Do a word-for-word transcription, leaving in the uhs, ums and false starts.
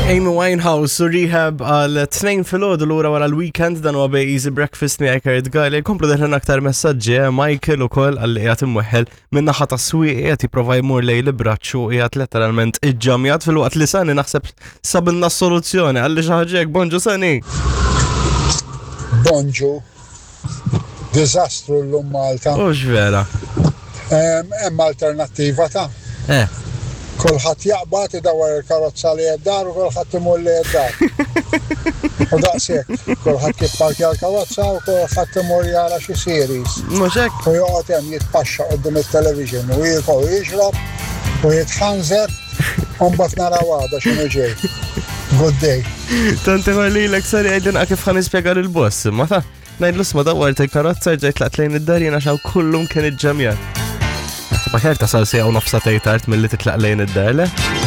Amy Winehouse u Rehab għal tnejn fil-ħodu l-ura wara l-weekend dan huwa bej Easy Breakfast mi għajkarit għali. Komplu deħlen aktar messaġġi, Michael u koll għalli għat imweħel minna ħata s-swiq għat jiprofa jmur lej l-braċċu għat letteralment iġġamjat fil-waqt li Sani naħseb sabilna s-soluzzjoni għalli xaħġek. Bonġu Sani. Bonġu. Dizastru l-lum Malta. Ux vera. Hemm alternattiva ta' Eh. Kolħat jaqbad idawar il-karozza li jeddar u kolħat imur li jeddar. U daqsek, kolħat jipparkja l-karozza u kolħat imur jara xi series. Muxek? U joqgħod hemm jitpaxxa qudiem it-television u jiekel jixrob u jitħanżer u mbagħad naraw għada x'inhu ġej. Good day. Tanti għalilek Sani għajdin kif ħan ispjegar il-boss, ma ta' ngħidlu sma dawart il-karozza ġejt tlaqt lejn id-dar jiena xaw kullum kien iġġamjat. Baħer ta' sal sija u nofsa tejtart mill-li titlaq lejn id-dar, le?